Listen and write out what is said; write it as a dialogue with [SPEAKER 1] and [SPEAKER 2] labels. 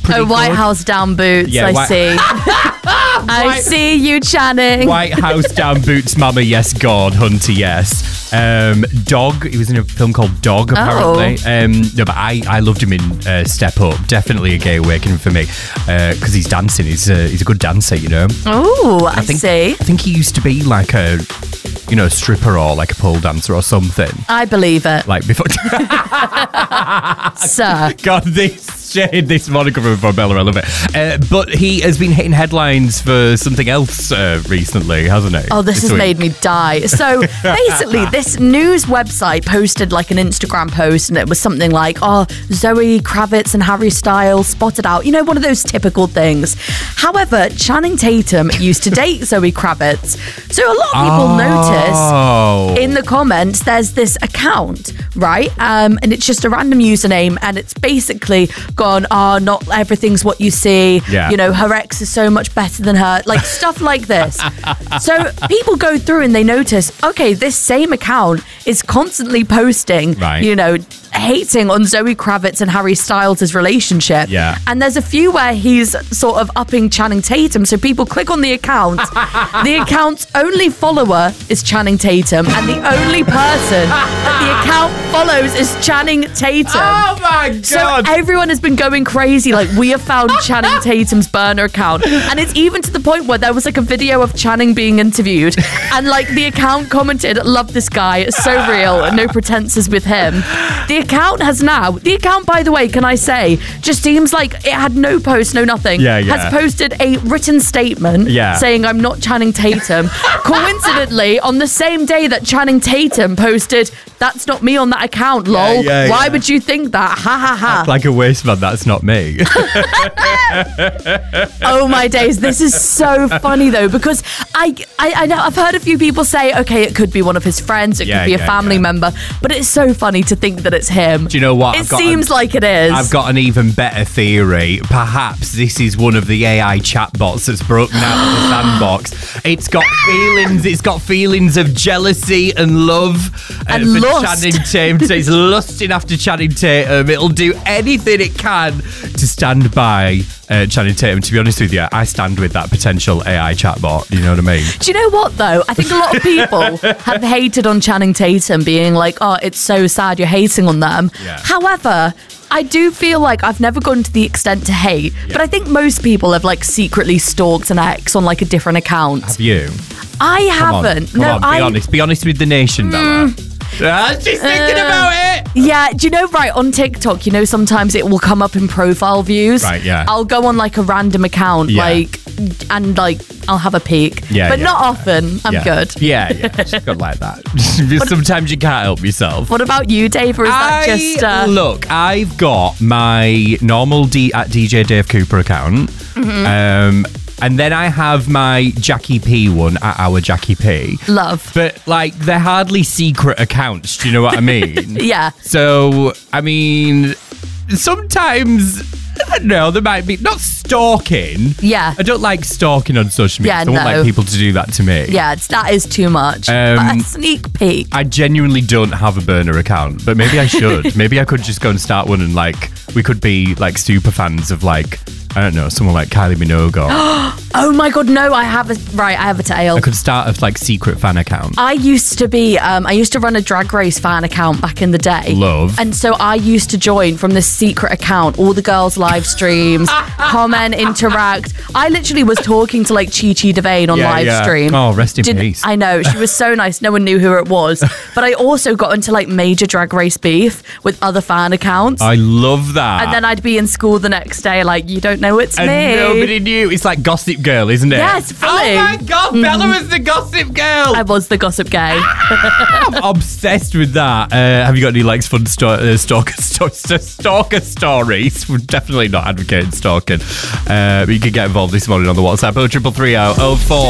[SPEAKER 1] pretty
[SPEAKER 2] White
[SPEAKER 1] good.
[SPEAKER 2] House down boots,
[SPEAKER 1] Yeah,
[SPEAKER 2] I see. I see you, Channing.
[SPEAKER 1] White House down boots, mama, yes. God, Hunter, yes. Dog, he was in a film called Dog, apparently. No, but I loved him in Step Up. Definitely a gay awakening for me, because he's dancing. He's a good dancer, you know.
[SPEAKER 2] Oh, I see.
[SPEAKER 1] I think he used to be like a stripper or like a pole dancer or something.
[SPEAKER 2] I believe it.
[SPEAKER 1] Like before.
[SPEAKER 2] Sir.
[SPEAKER 1] God, this moniker from Bella, I love it. But he has been hitting headlines for something else recently, hasn't he?
[SPEAKER 2] Oh, this has made me die. So basically, this news website posted like an Instagram post, and it was something like, Zoe Kravitz and Harry Styles spotted out. You know, one of those typical things. However, Channing Tatum used to date Zoe Kravitz. So a lot of people notice in the comments there's this account, right? And it's just a random username, and it's basically gone, not everything's what you see.
[SPEAKER 1] Yeah.
[SPEAKER 2] You know, her ex is so much better than her. Like stuff like this. So people go through and they notice, okay, this same account is constantly posting,
[SPEAKER 1] right,
[SPEAKER 2] you know, hating on Zoe Kravitz and Harry Styles' relationship.
[SPEAKER 1] Yeah.
[SPEAKER 2] And there's a few where he's sort of upping Channing Tatum. So people click on the account. The account's only follower is Channing Tatum, and the only person that the account follows is Channing Tatum.
[SPEAKER 1] Oh my God.
[SPEAKER 2] So everyone has been going crazy. Like, we have found Channing Tatum's burner account. And it's even to the point where there was like a video of Channing being interviewed, and like the account commented, "Love this guy, it's so real, no pretenses with him." The account, by the way, can I say, just seems like it had no post, no nothing.
[SPEAKER 1] Yeah.
[SPEAKER 2] Has posted a written statement saying, "I'm not Channing Tatum." Coincidentally, on the same day that Channing Tatum posted, "That's not me" on that account, lol. Why would you think that? Ha ha ha.
[SPEAKER 1] Act like a waste man, that's not me.
[SPEAKER 2] Oh my days, this is so funny though, because I know I've heard a few people say, okay, it could be one of his friends, it could be a family member, but it's so funny to think that it's him.
[SPEAKER 1] Do you know what?
[SPEAKER 2] It seems like it is.
[SPEAKER 1] I've got an even better theory. Perhaps this is one of the AI chatbots that's broken out of the sandbox. It's got feelings of jealousy and love
[SPEAKER 2] and
[SPEAKER 1] for
[SPEAKER 2] lust.
[SPEAKER 1] Channing Tatum. It's lusting after Channing Tatum. It'll do anything it can to stand by Channing Tatum. To be honest with you, I stand with that potential AI chatbot. You know what I mean?
[SPEAKER 2] Do you know what though? I think a lot of people have hated on Channing Tatum, being like, "Oh, it's so sad you're hating on them."
[SPEAKER 1] Yeah.
[SPEAKER 2] However, I do feel like I've never gone to the extent to hate, but I think most people have like secretly stalked an ex on like a different account.
[SPEAKER 1] Have you?
[SPEAKER 2] I haven't.
[SPEAKER 1] Come on, be honest with the nation, Bella. She's thinking about it.
[SPEAKER 2] Yeah, do you know, right, on TikTok, you know, sometimes it will come up in profile views.
[SPEAKER 1] Right, yeah.
[SPEAKER 2] I'll go on like a random account, and I'll have a peek.
[SPEAKER 1] Yeah,
[SPEAKER 2] but not often. I'm good.
[SPEAKER 1] Yeah. Just got like that. Sometimes you can't help yourself.
[SPEAKER 2] What about you, Dave? Or is that just...
[SPEAKER 1] Look, I've got my normal at DJ Dave Cooper account.
[SPEAKER 2] Mm-hmm.
[SPEAKER 1] And then I have my Jackie P one at our Jackie P.
[SPEAKER 2] Love.
[SPEAKER 1] But like, they're hardly secret accounts. Do you know what I mean?
[SPEAKER 2] Yeah.
[SPEAKER 1] So, I mean, sometimes, I don't know, there might be, not stalking.
[SPEAKER 2] Yeah.
[SPEAKER 1] I don't like stalking on social media.
[SPEAKER 2] Yeah,
[SPEAKER 1] I don't like people to do that to me.
[SPEAKER 2] Yeah, that is too much. But a sneak peek.
[SPEAKER 1] I genuinely don't have a burner account, but maybe I should. Maybe I could just go and start one, and like, we could be like super fans of like, I don't know, someone like Kylie Minogue or...
[SPEAKER 2] Oh my God, no, I have a tale.
[SPEAKER 1] I could start a like secret fan account.
[SPEAKER 2] I used to run a Drag Race fan account back in the day.
[SPEAKER 1] Love.
[SPEAKER 2] And so I used to join from this secret account, all the girls' live streams, comment, interact. I literally was talking to like Chi Chi DeVayne on live stream.
[SPEAKER 1] Oh, rest in peace.
[SPEAKER 2] I know, she was so nice. No one knew who it was. But I also got into like major Drag Race beef with other fan accounts.
[SPEAKER 1] I love that.
[SPEAKER 2] And then I'd be in school the next day like, you don't know it's
[SPEAKER 1] and
[SPEAKER 2] me.
[SPEAKER 1] Nobody knew. It's like Gossip Girl, isn't it?
[SPEAKER 2] Yes, fully.
[SPEAKER 1] Oh my God, Bella was the Gossip Girl.
[SPEAKER 2] I was the Gossip Gay.
[SPEAKER 1] I'm obsessed with that. Have you got any like fun stalker stories? We're definitely not advocating stalking. But you can get involved this morning on the WhatsApp 0330 04